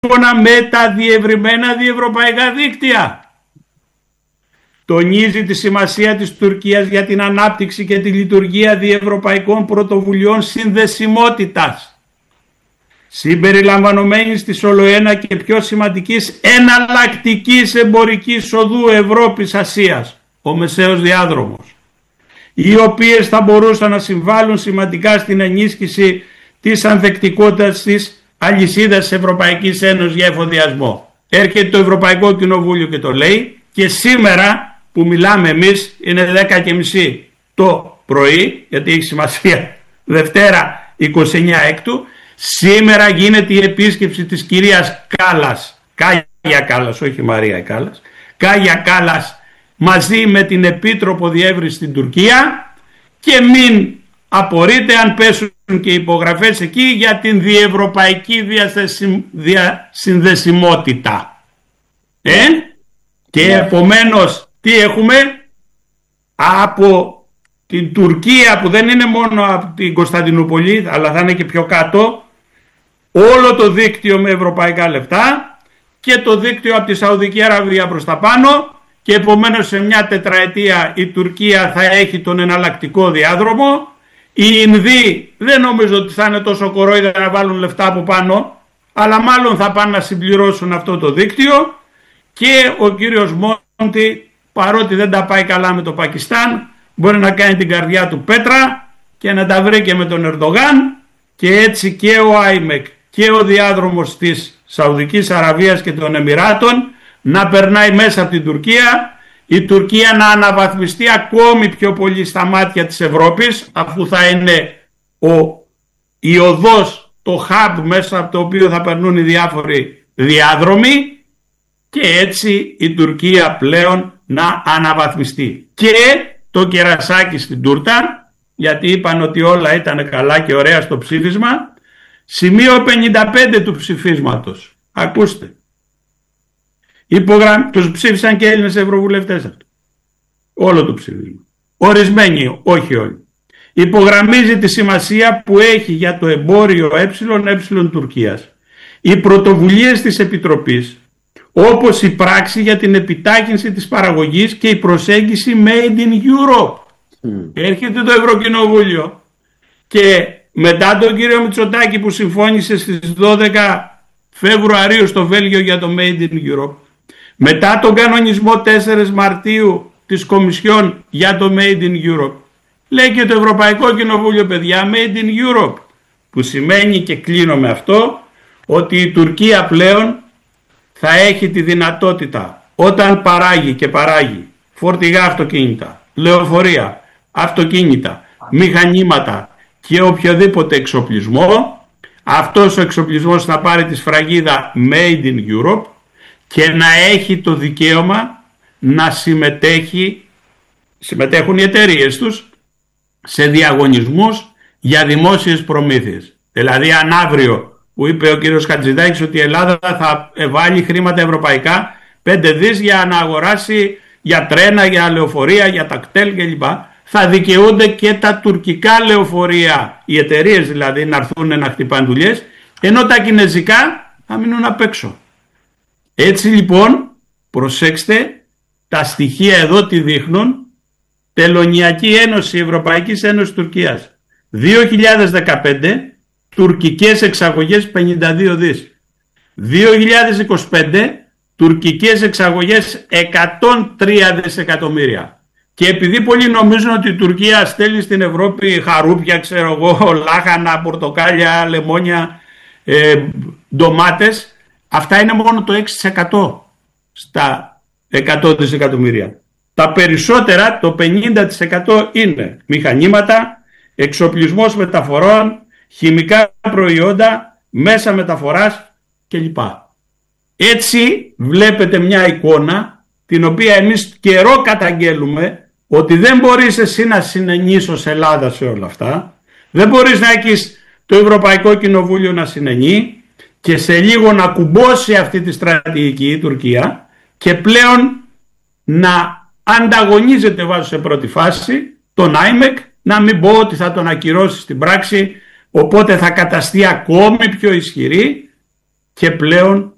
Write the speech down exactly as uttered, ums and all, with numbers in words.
σύμφωνα με τα διευρυμένα διευρωπαϊκά δίκτυα. Τονίζει τη σημασία της Τουρκίας για την ανάπτυξη και τη λειτουργία διευρωπαϊκών πρωτοβουλειών συνδεσιμότητας, συμπεριλαμβανομένης της ολοένα και πιο σημαντικής εναλλακτικής εμπορικής οδού Ευρώπης-Ασίας, ο Μεσαίος Διάδρομος, οι οποίες θα μπορούσαν να συμβάλλουν σημαντικά στην ενίσχυση της ανθεκτικότητας της αλυσίδας της Ευρωπαϊκής Ένωσης για εφοδιασμό. Έρχεται το Ευρωπαϊκό Κοινοβούλιο και το λέει, και σήμερα που μιλάμε εμείς είναι δέκα και μισή το πρωί, γιατί έχει σημασία, Δευτέρα είκοσι εννέα Έκτου. Σήμερα γίνεται η επίσκεψη της κυρίας Κάλλας, Κάγια Κάλλας, όχι Μαρία Κάλλας, Κάγια Κάλλας, μαζί με την Επίτροπο Διεύρυνση στην Τουρκία, και μην απορείτε αν πέσουν και υπογραφές εκεί για την διευρωπαϊκή διασυνδεσιμότητα. Ε? Και επομένως τι έχουμε? Από την Τουρκία, που δεν είναι μόνο από την Κωνσταντινούπολη αλλά θα είναι και πιο κάτω, όλο το δίκτυο με ευρωπαϊκά λεφτά, και το δίκτυο από τη Σαουδική Αραβία προς τα πάνω, και επομένως σε μια τετραετία η Τουρκία θα έχει τον εναλλακτικό διάδρομο. Οι Ινδοί δεν νομίζω ότι θα είναι τόσο κορόιδα να βάλουν λεφτά από πάνω, αλλά μάλλον θα πάνε να συμπληρώσουν αυτό το δίκτυο, και ο κύριος Μόντι, παρότι δεν τα πάει καλά με το Πακιστάν, μπορεί να κάνει την καρδιά του πέτρα και να τα βρει και με τον Ερντογάν, και έτσι και ο άιμεκ και ο διάδρομος της Σαουδικής Αραβίας και των Εμιράτων να περνάει μέσα από την Τουρκία, η Τουρκία να αναβαθμιστεί ακόμη πιο πολύ στα μάτια της Ευρώπης, αφού θα είναι ο, η οδός, το hub μέσα από το οποίο θα περνούν οι διάφοροι διάδρομοι, και έτσι η Τουρκία πλέον να αναβαθμιστεί. Και το κερασάκι στην τούρτα, γιατί είπαν ότι όλα ήταν καλά και ωραία στο ψήφισμα, σημείο πενήντα πέντε του ψηφίσματος. Ακούστε. Υπογραμ... Τους ψήφισαν και Έλληνες ευρωβουλευτές αυτό. Όλο το ψήφισμα. Ορισμένοι, όχι όλοι. Υπογραμμίζει τη σημασία που έχει για το εμπόριο ΕΕ Τουρκίας οι πρωτοβουλίες της Επιτροπής, όπως η πράξη για την επιτάχυνση της παραγωγής και η προσέγγιση Made in Europe. Mm. Έρχεται το Ευρωκοινοβούλιο και μετά τον κύριο Μητσοτάκη που συμφώνησε στις δώδεκα Φεβρουαρίου στο Βέλγιο για το Made in Europe, μετά τον κανονισμό τέσσερις Μαρτίου της Κομισιόν για το Made in Europe, λέει και το Ευρωπαϊκό Κοινοβούλιο, παιδιά, Made in Europe, που σημαίνει, και κλείνω με αυτό, ότι η Τουρκία πλέον θα έχει τη δυνατότητα, όταν παράγει και παράγει φορτηγά αυτοκίνητα, λεωφορεία, αυτοκίνητα, μηχανήματα και οποιοδήποτε εξοπλισμό, αυτός ο εξοπλισμός θα πάρει τη σφραγίδα Made in Europe και να έχει το δικαίωμα να συμμετέχει, συμμετέχουν οι εταιρείες τους, σε διαγωνισμούς για δημόσιες προμήθειες. Δηλαδή αν αύριο, που είπε ο κύριος Χατζηδάκης ότι η Ελλάδα θα βάλει χρήματα ευρωπαϊκά, πέντε δις για να αγοράσει για τρένα, για λεωφορεία, για τα κτέλ κλπ, θα δικαιούνται και τα τουρκικά λεωφορεία, οι εταιρείες δηλαδή, να έρθουν να χτυπάνε δουλειές, ενώ τα κινέζικα θα μείνουν απ' έξω. Έτσι λοιπόν, προσέξτε, τα στοιχεία εδώ τι δείχνουν. Τελωνειακή Ένωση Ευρωπαϊκής Ένωσης Τουρκίας δύο χιλιάδες δεκαπέντε, τουρκικές εξαγωγές πενήντα δύο δις. δύο χιλιάδες είκοσι πέντε, τουρκικές εξαγωγές εκατόν τρία δισεκατομμύρια. Και επειδή πολλοί νομίζουν ότι η Τουρκία στέλνει στην Ευρώπη χαρούπια, ξέρω εγώ, λάχανα, πορτοκάλια, λεμόνια, ε, ντομάτες, αυτά είναι μόνο το έξι τοις εκατό στα εκατό δισεκατομμύρια. Τα περισσότερα, το πενήντα τοις εκατό είναι μηχανήματα, εξοπλισμός μεταφορών, χημικά προϊόντα, μέσα μεταφοράς κλπ. Έτσι βλέπετε μια εικόνα την οποία εμείς καιρό καταγγέλουμε, ότι δεν μπορείς εσύ να συνενείς ως Ελλάδα σε όλα αυτά, δεν μπορείς να έχεις το Ευρωπαϊκό Κοινοβούλιο να συνενεί και σε λίγο να κουμπώσει αυτή τη στρατηγική η Τουρκία και πλέον να ανταγωνίζεται, βάζω σε πρώτη φάση, τον άιμεκ, να μην πω ότι θα τον ακυρώσει στην πράξη, οπότε θα καταστεί ακόμη πιο ισχυρή και πλέον